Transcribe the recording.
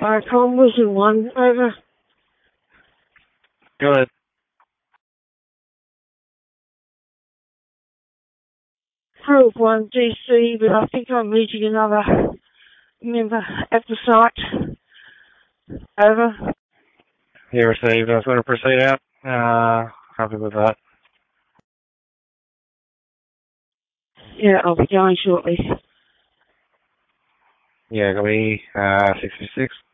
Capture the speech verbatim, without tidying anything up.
Uh, Colin Wilson one, over. Go ahead. Prove one, D C, but I think I'm meeting another member at the site. Over. You received. I was going to proceed out. Uh, happy with that. Yeah, I'll be going shortly. Yeah, it'll be uh, sixty-six.